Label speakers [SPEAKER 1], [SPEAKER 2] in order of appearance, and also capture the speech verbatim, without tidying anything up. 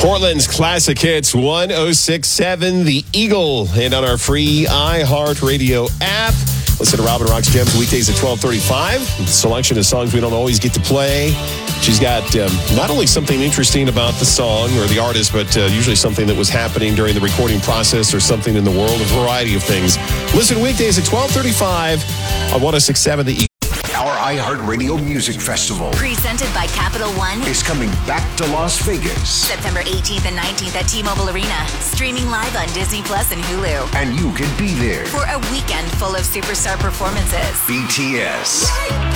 [SPEAKER 1] Portland's classic hits, one oh six point seven The Eagle, and on our free iHeartRadio app. Listen to Robin Rock's Gems weekdays at twelve thirty-five. Selection of songs we don't always get to play. She's got um, not only something interesting about the song or the artist, but uh, usually something that was happening during the recording process or something in the world, a variety of things. Listen weekdays at twelve thirty-five on one oh six point seven The Eagle.
[SPEAKER 2] Our iHeartRadio Music Festival,
[SPEAKER 3] presented by Capital One,
[SPEAKER 2] is coming back to Las Vegas.
[SPEAKER 3] September eighteenth and nineteenth at T-Mobile Arena. Streaming live on Disney Plus and Hulu.
[SPEAKER 2] And you can be there
[SPEAKER 3] for a weekend full of superstar performances.
[SPEAKER 2] B T S,